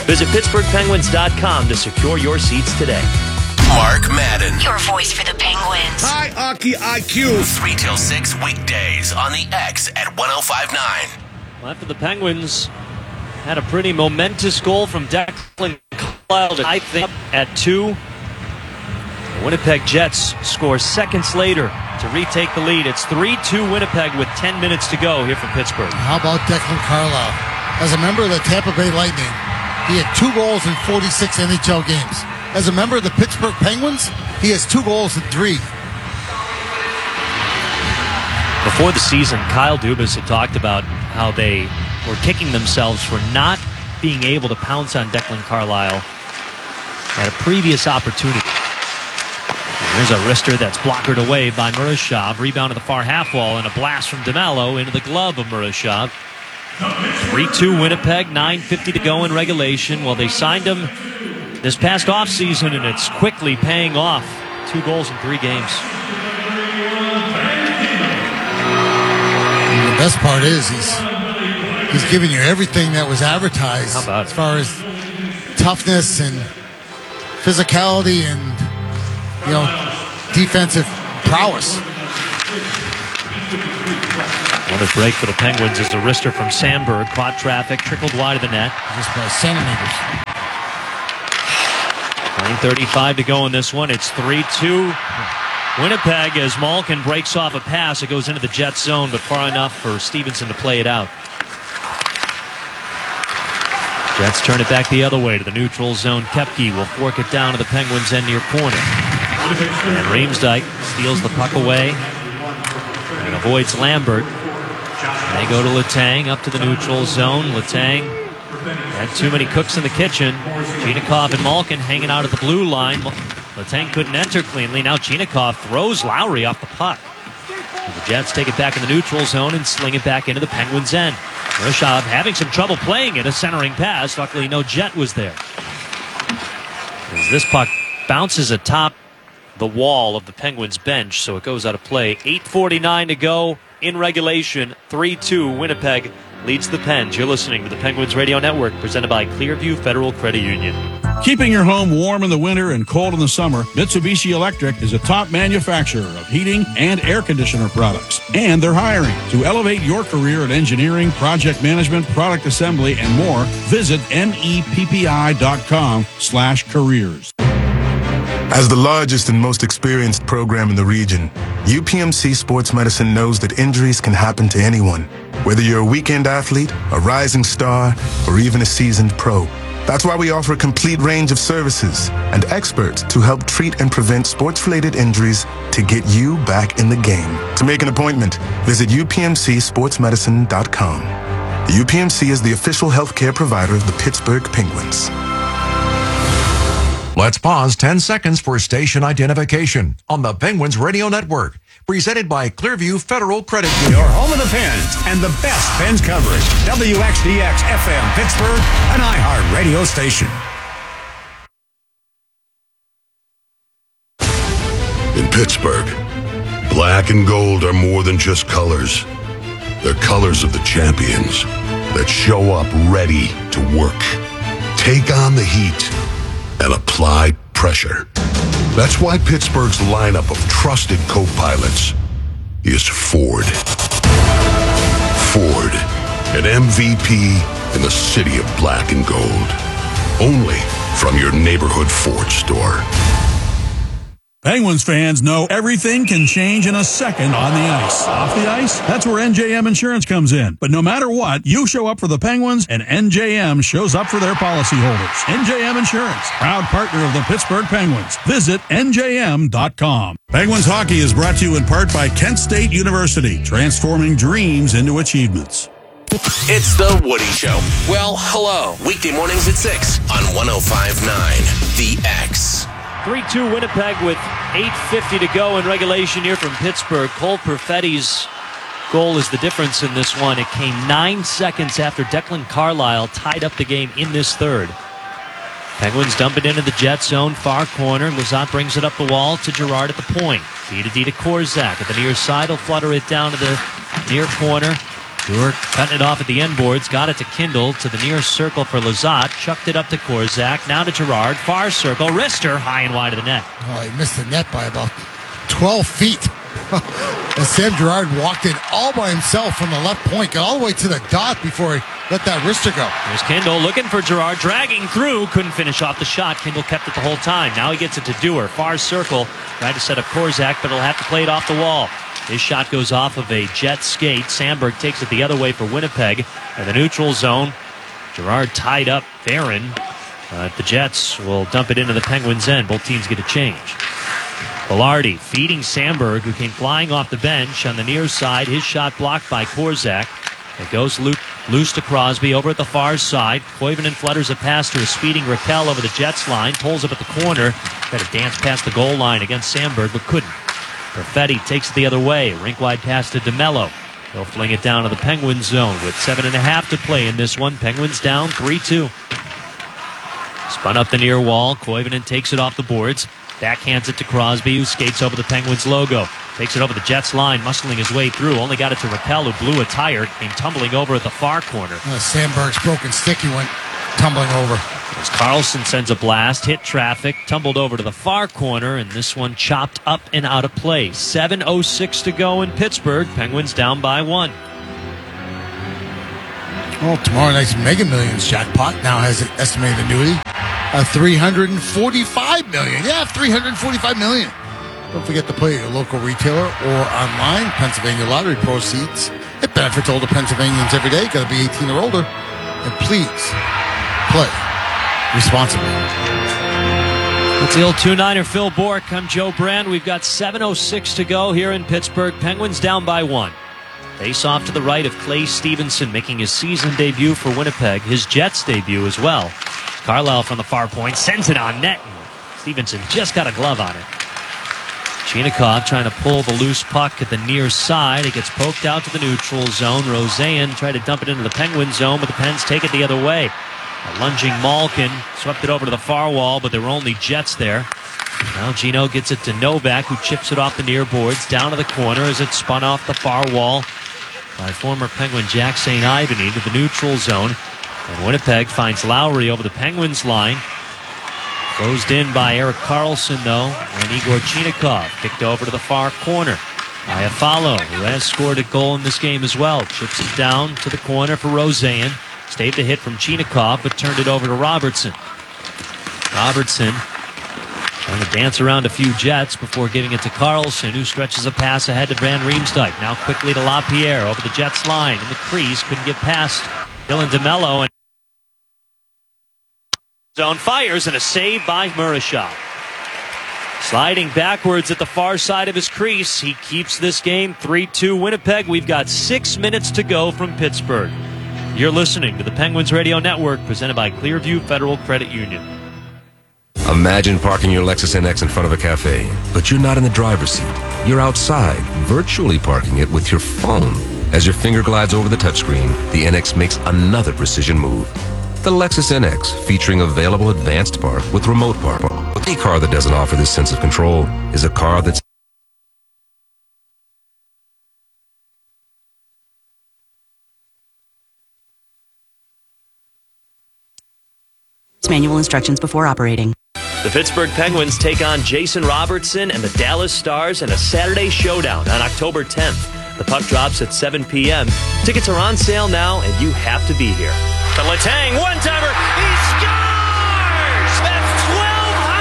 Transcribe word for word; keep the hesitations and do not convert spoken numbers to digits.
Visit Pittsburgh Penguins dot com to secure your seats today. Mark Madden. Your voice for the Penguins. Hi, Aki I Q. three till six weekdays on the X at one oh five point nine. Well, after the Penguins had a pretty momentous goal from Declan Carlisle, I think, at two. The Winnipeg Jets score seconds later to retake the lead. It's three two Winnipeg with ten minutes to go here from Pittsburgh. How about Declan Carlisle? As a member of the Tampa Bay Lightning, he had two goals in forty-six N H L games. As a member of the Pittsburgh Penguins, he has two goals in three. Before the season, Kyle Dubas had talked about how they were kicking themselves for not being able to pounce on Declan Carlisle at a previous opportunity. There's a wrister that's blockered away by Murashov. Rebound to the far half wall and a blast from DeMello into the glove of Murashov. three two Winnipeg, nine fifty to go in regulation. Well, they signed him this past offseason, and it's quickly paying off. Two goals in three games. And the best part is he's he's giving you everything that was advertised. How about it? As far as toughness and physicality and, you know, defensive prowess. Another break for the Penguins is a wrister from Sandberg. Caught traffic, trickled wide of the net. Just by centimeters. nine thirty-five to go in this one. It's three two Winnipeg as Malkin breaks off a pass. It goes into the Jets zone, but far enough for Stevenson to play it out. Jets turn it back the other way to the neutral zone. Koepke will fork it down to the Penguins' end near corner. And Riemsdyk steals the puck away and avoids Lambert. They go to Letang up to the neutral zone. Letang had too many cooks in the kitchen. Chinakhov and Malkin hanging out at the blue line. Letang couldn't enter cleanly. Now Chinakhov throws Lowry off the puck. The Jets take it back in the neutral zone and sling it back into the Penguins' end. Murashov having some trouble playing it, a centering pass. Luckily no Jet was there. As this puck bounces atop the wall of the Penguins bench, so it goes out of play. eight forty-nine to go in regulation. three two Winnipeg leads the Pens. You're listening to the Penguins Radio Network, presented by Clearview Federal Credit Union. Keeping your home warm in the winter and cold in the summer, Mitsubishi Electric is a top manufacturer of heating and air conditioner products. And they're hiring. To elevate your career in engineering, project management, product assembly, and more, visit meppi.com slash careers. As the largest and most experienced program in the region, U P M C Sports Medicine knows that injuries can happen to anyone. Whether you're a weekend athlete, a rising star, or even a seasoned pro. That's why we offer a complete range of services and experts to help treat and prevent sports-related injuries to get you back in the game. To make an appointment, visit U P M C sports medicine dot com. The U P M C is the official healthcare provider of the Pittsburgh Penguins. Let's pause ten seconds for station identification on the Penguins Radio Network. Presented by Clearview Federal Credit Union. Your home of the Pens and the best Pens coverage. W X D X F M Pittsburgh, an iHeart radio station. In Pittsburgh, black and gold are more than just colors. They're colors of the champions that show up ready to work, take on the heat, and apply pressure. That's why Pittsburgh's lineup of trusted co-pilots is Ford. Ford, an M V P in the city of black and gold. Only from your neighborhood Ford store. Penguins fans know everything can change in a second on the ice. Off the ice, that's where N J M Insurance comes in. But no matter what, you show up for the Penguins, and N J M shows up for their policyholders. N J M Insurance, proud partner of the Pittsburgh Penguins. Visit N J M dot com. Penguins hockey is brought to you in part by Kent State University, transforming dreams into achievements. It's the Woody Show. Well, hello. Weekday mornings at six on one oh five point nine The X. three two Winnipeg with eight fifty to go in regulation here from Pittsburgh. Cole Perfetti's goal is the difference in this one. It came nine seconds after Declan Carlisle tied up the game in this third. Penguins dump it into the Jet zone, far corner. Lizotte brings it up the wall to Girard at the point. D to D to Korzak at the near side. He'll flutter it down to the near corner. Stewart cutting it off at the end boards, got it to Kindle, to the near circle for Lizotte, chucked it up to Korzak, now to Gerard, far circle, wrister, high and wide of the net. Oh, he missed the net by about twelve feet. And Sam Gerard walked in all by himself from the left point, got all the way to the dot before he let that wrister go. There's Kindle looking for Gerard, dragging through, couldn't finish off the shot. Kindle kept it the whole time. Now he gets it to Dewar, far circle, tried to set up Korzak, but he'll have to play it off the wall. His shot goes off of a jet skate. Sandberg takes it the other way for Winnipeg. In the neutral zone, Gerard tied up Barron. Uh, the Jets will dump it into the Penguins' end. Both teams get a change. Velarde feeding Sandberg, who came flying off the bench on the near side. His shot blocked by Korzak. It goes lo- loose to Crosby over at the far side. Koivunen flutters a pass to a speeding Raquel over the Jets line. Pulls up at the corner. Got to dance past the goal line against Sandberg, but couldn't. Perfetti takes it the other way. Rink-wide pass to DeMello. He'll fling it down to the Penguins zone with seven and a half to play in this one. Penguins down three two. Spun up the near wall. Koivunen takes it off the boards. Backhands it to Crosby, who skates over the Penguins logo. Takes it over the Jets line, muscling his way through. Only got it to Raquel, who blew a tire. Came tumbling over at the far corner. Uh, Sandberg's broken stick, he went tumbling over. As Carlson sends a blast, hit traffic, tumbled over to the far corner, and this one chopped up and out of play. seven oh six to go in Pittsburgh. Penguins down by one. Well, tomorrow night's Mega Millions jackpot now has an estimated annuity of three hundred forty-five million dollars. Yeah, three hundred forty-five million dollars. Don't forget to play at your local retailer or online. Pennsylvania Lottery proceeds. It benefits older Pennsylvanians every day. Got to be eighteen or older. And please play responsibly. It's the old two-niner Phil Bourque. I'm Joe Brand. We've got seven oh six to go here in Pittsburgh. Penguins down by one. Face off to the right of Clay Stevenson, making his season debut for Winnipeg. His Jets debut as well. Carlisle from the far point sends it on net. Stevenson just got a glove on it. Chinakhov trying to pull the loose puck at the near side. It gets poked out to the neutral zone. Roseanne tried to dump it into the Penguin zone, but the Pens take it the other way. A lunging Malkin swept it over to the far wall, but there were only Jets there. Now Gino gets it to Novak, who chips it off the near boards down to the corner as it's spun off the far wall by former Penguin Jack Saint Ivany to the neutral zone. And Winnipeg finds Lowry over the Penguins line. Closed in by Erik Karlsson, though, and Igor Chinakhov kicked over to the far corner. Iafallo, who has scored a goal in this game as well, chips it down to the corner for Roseanne. Staved a hit from Chinakhov, but turned it over to Robertson. Robertson trying to dance around a few Jets before giving it to Karlsson, who stretches a pass ahead to Van Riemsdyk. Now quickly to LaPierre over the Jets line. In the crease, couldn't get past Dylan DeMello. And zone fires and a save by Murashov. Sliding backwards at the far side of his crease. He keeps this game three two Winnipeg. We've got six minutes to go from Pittsburgh. You're listening to the Penguins Radio Network, presented by Clearview Federal Credit Union. Imagine parking your Lexus N X in front of a cafe, but you're not in the driver's seat. You're outside, virtually parking it with your phone. As your finger glides over the touchscreen, the N X makes another precision move. The Lexus N X, featuring available advanced park with remote park. Any car that doesn't offer this sense of control is a car that's manual instructions before operating. The Pittsburgh Penguins take on Jason Robertson and the Dallas Stars in a Saturday showdown on October tenth. The puck drops at seven p.m. Tickets are on sale now, and you have to be here. The Letang one-timer